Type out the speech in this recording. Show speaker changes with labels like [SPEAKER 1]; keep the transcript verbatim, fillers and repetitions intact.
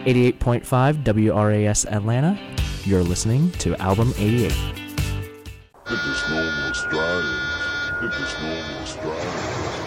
[SPEAKER 1] eighty-eight point five W R A S Atlanta. You're listening to Album eighty-eight.
[SPEAKER 2] If it's normal Australians, if it's normal Australians.